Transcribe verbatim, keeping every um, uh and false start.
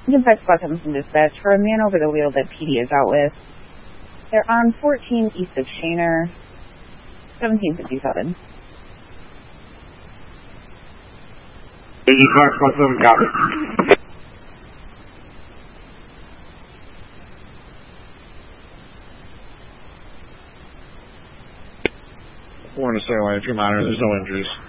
Dispatch Squad seven from dispatch for a man over the wheel that P D is out with. They're on fourteen east of Shaner, seventeen fifty-seven. Dispatch Squad seven, copy. Warren to stay away, two minor, there's no injuries.